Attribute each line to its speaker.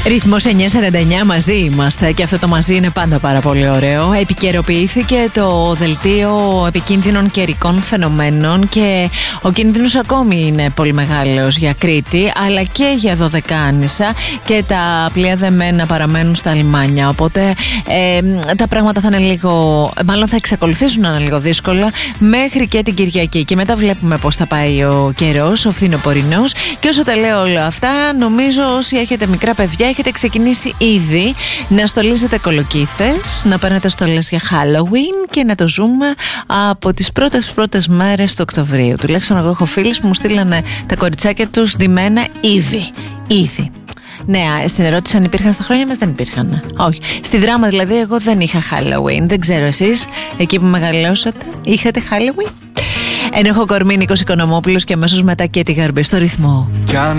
Speaker 1: Ρυθμός 949, μαζί είμαστε και αυτό το μαζί είναι πάντα πάρα πολύ ωραίο. Επικαιροποιήθηκε το δελτίο επικίνδυνων καιρικών φαινομένων και ο κίνδυνος ακόμη είναι πολύ μεγάλος για Κρήτη αλλά και για Δωδεκάνησα και τα πλοία δεμένα παραμένουν στα λιμάνια. Οπότε τα πράγματα θα είναι λίγο, μάλλον θα εξακολουθήσουν να είναι λίγο δύσκολα μέχρι και την Κυριακή. Και μετά βλέπουμε πώς θα πάει ο καιρός, ο φθινοπορεινός. Και όσο τα λέω όλα αυτά, νομίζω όσοι έχετε μικρά παιδιά, έχετε ξεκινήσει ήδη να στολίζετε κολοκύθες, να παίρνετε στολές για Halloween και να το ζούμε από τις πρώτες μέρες του Οκτωβρίου. Τουλάχιστον εγώ έχω φίλες που μου στείλανε τα κοριτσάκια τους ντυμένα ήδη. Ναι, στην ερώτηση αν υπήρχαν στα χρόνια μας, δεν υπήρχαν. Όχι. Στη Δράμα δηλαδή εγώ δεν είχα Halloween. Δεν ξέρω εσείς, εκεί που μεγαλώσατε, είχατε Halloween? Ενώ έχω Κορμί Νίκος Οικονομόπουλος και αμέσως μετά και τη Γαρμπή στο ρυθμό.
Speaker 2: Κι αν